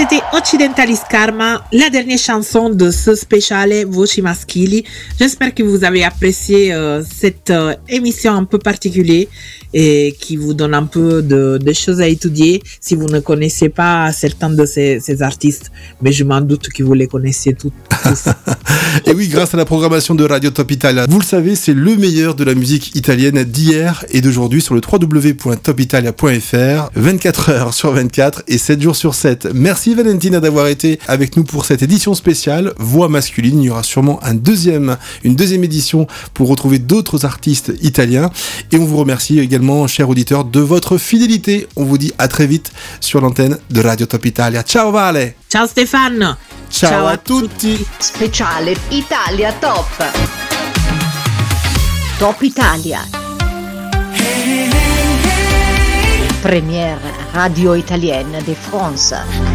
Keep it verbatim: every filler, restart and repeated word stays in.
c'était Occidentalis Karma, la dernière chanson de ce spécial Voci Maschili. J'espère que vous avez apprécié euh, cette euh, émission un peu particulière et qui vous donne un peu de, de choses à étudier si vous ne connaissez pas certains de ces, ces artistes, mais je m'en doute que vous les connaissez tous. tous. Et oui, grâce à la programmation de Radio Top Italia, vous le savez, c'est le meilleur de la musique italienne d'hier et d'aujourd'hui sur le w w w point top italia point f r, vingt-quatre heures sur vingt-quatre et sept jours sur sept. Merci Valentina d'avoir été avec nous pour cette édition spéciale Voix masculine. Il y aura sûrement un deuxième, une deuxième édition pour retrouver d'autres artistes italiens. Et on vous remercie également, chers auditeurs, de votre fidélité. On vous dit à très vite sur l'antenne de Radio Top Italia. Ciao Vale! Ciao Stéphane! Ciao, Ciao a tutti! Speciale Italia Top! Top Italia! Première radio italienne de France.